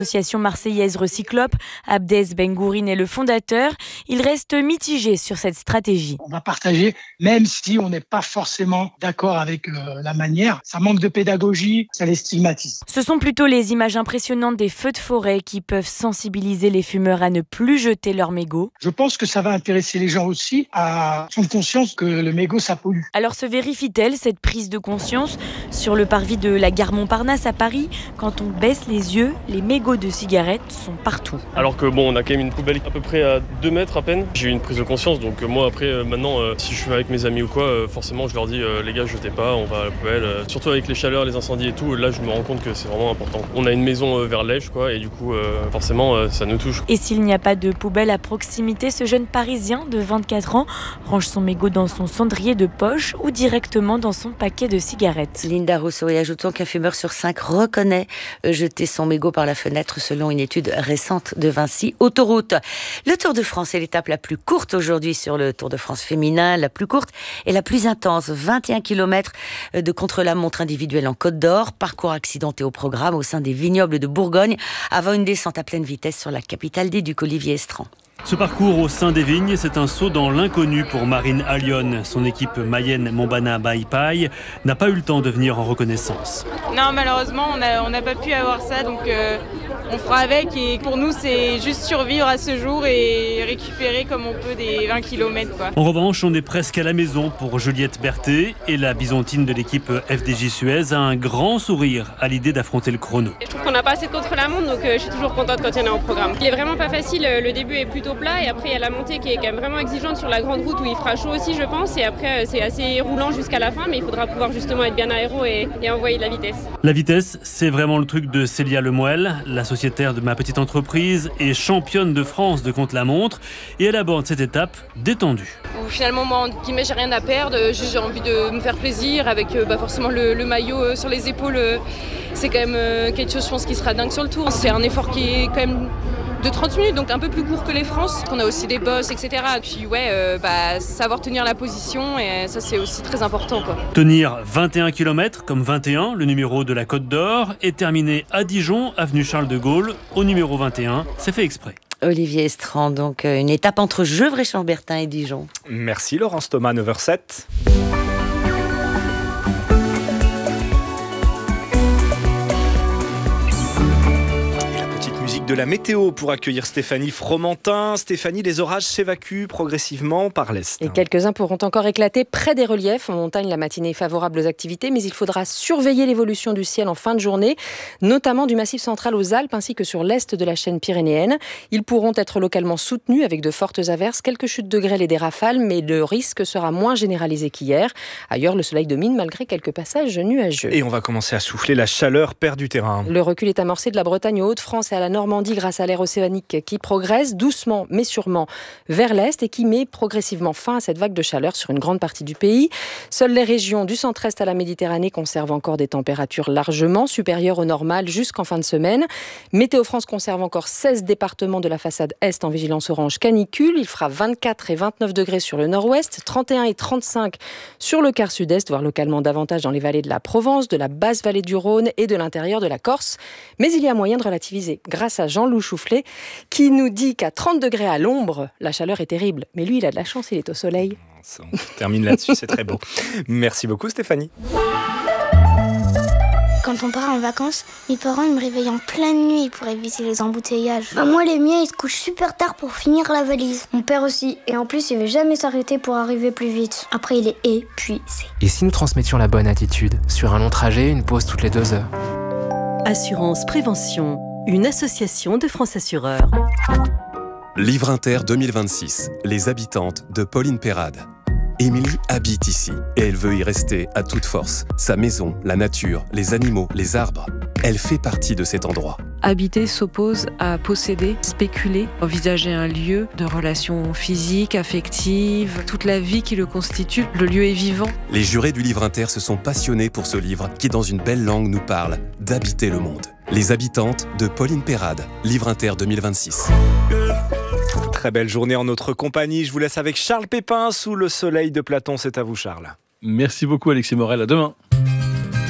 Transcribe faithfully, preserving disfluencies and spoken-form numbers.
L'association marseillaise Recyclope, Abdès Bengourine est le fondateur. Il reste mitigé sur cette stratégie. On va partager, même si on n'est pas forcément d'accord avec euh, la manière. Ça manque de pédagogie, ça les stigmatise. Ce sont plutôt les images impressionnantes des feux de forêt qui peuvent sensibiliser les fumeurs à ne plus jeter leurs mégots. Je pense que ça va intéresser les gens aussi à prendre conscience que le mégot, ça pollue. Alors se vérifie-t-elle cette prise de conscience? Sur le parvis de la gare Montparnasse à Paris, quand on baisse les yeux, les mégots de cigarettes sont partout. Alors que bon, on a quand même une poubelle à peu près à deux mètres à peine. J'ai eu une prise de conscience, donc euh, moi après, euh, maintenant, euh, si je suis avec mes amis ou quoi, euh, forcément je leur dis euh, les gars, jetez pas, on va à la poubelle. Euh, surtout avec les chaleurs, les incendies et tout, là je me rends compte que c'est vraiment important. On a une maison euh, vers l'Èche, quoi, et du coup, euh, forcément, euh, ça nous touche. Et s'il n'y a pas de poubelle à proximité, ce jeune Parisien de vingt-quatre ans range son mégot dans son cendrier de poche ou directement dans son paquet de cigarettes. Linda Rousseau, et ajoutons qu'un fumeur sur cinq reconnaît jeter son mégot par la fenêtre selon une étude récente de Vinci Autoroute. Le Tour de France est l'étape la plus courte aujourd'hui sur le Tour de France féminin, la plus courte et la plus intense, vingt et un kilomètres de contre-la-montre individuelle en Côte d'Or, parcours accidenté au programme au sein des vignobles de Bourgogne, avant une descente à pleine vitesse sur la capitale des Ducs, Olivier Estran. Ce parcours au sein des vignes, c'est un saut dans l'inconnu pour Marine Allione. Son équipe Mayenne Montbana Baipai n'a pas eu le temps de venir en reconnaissance. Non, malheureusement, on n'a on a pas pu avoir ça, donc euh, on fera avec. Et pour nous, c'est juste survivre à ce jour et récupérer comme on peut des vingt kilomètres. Quoi. En revanche, on est presque à la maison pour Juliette Berthet et la byzantine de l'équipe F D J Suez a un grand sourire à l'idée d'affronter le chrono. Je trouve qu'on n'a pas assez de contre-la-montre, donc euh, je suis toujours contente quand il y en a au programme. Il est vraiment pas facile, le début est plutôt plat et après il y a la montée qui est quand même vraiment exigeante sur la grande route où il fera chaud aussi je pense et après c'est assez roulant jusqu'à la fin mais il faudra pouvoir justement être bien aéro et, et envoyer de la vitesse. La vitesse, c'est vraiment le truc de Célia Lemoelle, la sociétaire de ma petite entreprise et championne de France de contre-la-montre et elle aborde cette étape détendue. Où finalement moi en guillemets j'ai rien à perdre, juste j'ai envie de me faire plaisir avec bah, forcément le, le maillot euh, sur les épaules, euh, c'est quand même euh, quelque chose je pense qui sera dingue sur le tour. C'est un effort qui est quand même de trente minutes, donc un peu plus court que les France. On a aussi des bosses, et cetera. Et puis ouais, euh, bah, savoir tenir la position, et ça c'est aussi très important. Quoi. Tenir vingt et un kilomètres comme vingt et un, le numéro de la Côte d'Or, et terminer à Dijon, avenue Charles de Gaulle, au numéro vingt et un. C'est fait exprès. Olivier Estran, donc une étape entre Gevrey-Chambertin et Dijon. Merci Laurence Thomas, neuf heures sept. De la météo pour accueillir Stéphanie Fromentin. Stéphanie, les orages s'évacuent progressivement par l'est. Et quelques-uns pourront encore éclater près des reliefs. En montagne, la matinée est favorable aux activités, mais il faudra surveiller l'évolution du ciel en fin de journée, notamment du Massif central aux Alpes ainsi que sur l'est de la chaîne pyrénéenne. Ils pourront être localement soutenus avec de fortes averses, quelques chutes de grêle et des rafales, mais le risque sera moins généralisé qu'hier. Ailleurs, le soleil domine malgré quelques passages nuageux. Et on va commencer à souffler, la chaleur perd du terrain. Le recul est amorcé de la Bretagne aux Hauts-de-France et à la Normandie grâce à l'air océanique qui progresse doucement mais sûrement vers l'est et qui met progressivement fin à cette vague de chaleur sur une grande partie du pays. Seules les régions du centre-est à la Méditerranée conservent encore des températures largement supérieures au normal jusqu'en fin de semaine. Météo France conserve encore seize départements de la façade est en vigilance orange canicule. Il fera vingt-quatre et vingt-neuf degrés sur le nord-ouest, trente et un et trente-cinq sur le quart sud-est, voire localement davantage dans les vallées de la Provence, de la basse vallée du Rhône et de l'intérieur de la Corse. Mais il y a moyen de relativiser grâce à Jean-Loup Choufflet qui nous dit qu'à trente degrés à l'ombre, la chaleur est terrible. Mais lui, il a de la chance, il est au soleil. On termine là-dessus, c'est très beau. Merci beaucoup Stéphanie. Quand on part en vacances, mes parents ils me réveillent en pleine nuit pour éviter les embouteillages. Bah moi les miens ils se couchent super tard pour finir la valise. Mon père aussi, et en plus il veut jamais s'arrêter pour arriver plus vite. Après il est épuisé. Et si nous transmettions la bonne attitude? Sur un long trajet, une pause toutes les deux heures. Assurance Prévention, une association de France Assureurs. Livre Inter deux mille vingt-six, Les habitantes de Pauline Perrade. Émilie habite ici et elle veut y rester à toute force. Sa maison, la nature, les animaux, les arbres. Elle fait partie de cet endroit. Habiter s'oppose à posséder, spéculer, envisager un lieu de relations physiques, affectives, toute la vie qui le constitue. Le lieu est vivant. Les jurés du Livre Inter se sont passionnés pour ce livre qui, dans une belle langue, nous parle d'habiter le monde. Les habitantes de Pauline Perrade. Livre Inter deux mille vingt-six. Très belle journée en notre compagnie. Je vous laisse avec Charles Pépin sous le soleil de Platon. C'est à vous Charles. Merci beaucoup Alexis Morel. À demain.